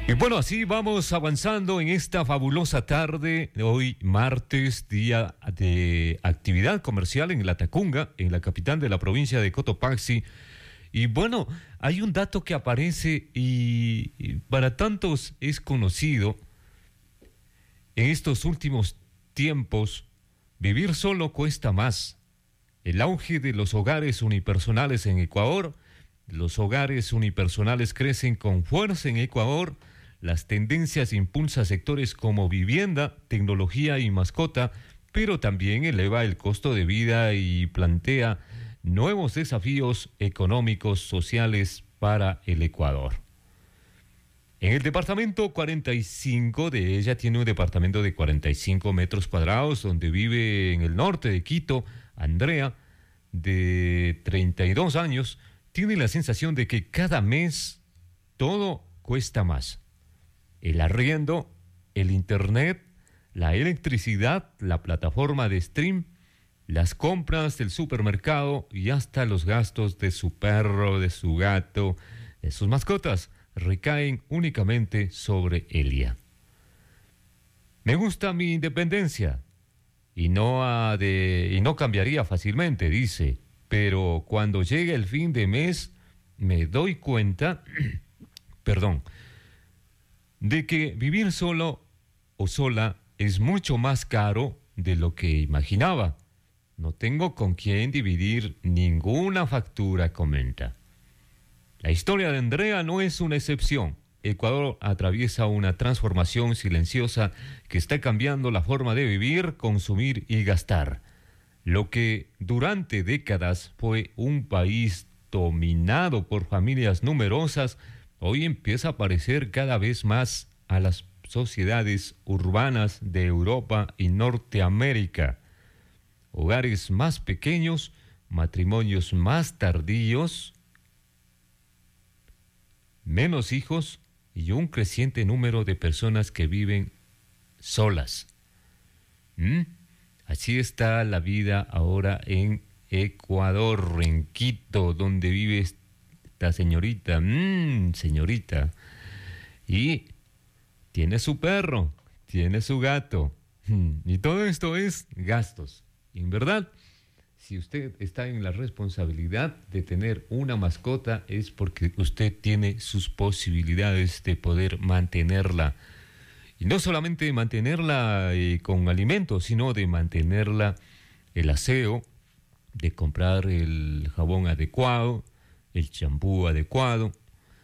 Y bueno, así vamos avanzando en esta fabulosa tarde, hoy martes, día de actividad comercial en Latacunga, en la capital de la provincia de Cotopaxi. Y bueno, hay un dato que aparece y para tantos es conocido. En estos últimos tiempos, vivir solo cuesta más. El auge de los hogares unipersonales en Ecuador, los hogares unipersonales crecen con fuerza en Ecuador. Las tendencias impulsan sectores como vivienda, tecnología y mascota, pero también eleva el costo de vida y plantea nuevos desafíos económicos, sociales para el Ecuador. En el departamento 45 de ella tiene un departamento de 45 metros cuadrados donde vive en el norte de Quito. Andrea, de 32 años, tiene la sensación de que cada mes todo cuesta más. El arriendo, el internet, la electricidad, la plataforma de stream, las compras del supermercado y hasta los gastos de su perro, de su gato, de sus mascotas recaen únicamente sobre Elia. Me gusta mi independencia y no cambiaría fácilmente, dice, pero cuando llega el fin de mes me doy cuenta, de que vivir solo o sola es mucho más caro de lo que imaginaba. No tengo con quién dividir ninguna factura, comenta. La historia de Andrea no es una excepción. Ecuador atraviesa una transformación silenciosa que está cambiando la forma de vivir, consumir y gastar. Lo que durante décadas fue un país dominado por familias numerosas, hoy empieza a parecer cada vez más a las sociedades urbanas de Europa y Norteamérica. Hogares más pequeños, matrimonios más tardíos, menos hijos y un creciente número de personas que viven solas. Así está la vida ahora en Ecuador, en Quito, donde vive esta señorita, señorita, y tiene su perro, tiene su gato, y todo esto es gastos. Y en verdad, si usted está en la responsabilidad de tener una mascota, es porque usted tiene sus posibilidades de poder mantenerla. Y no solamente mantenerla con alimentos, sino de mantenerla el aseo, de comprar el jabón adecuado, el champú adecuado,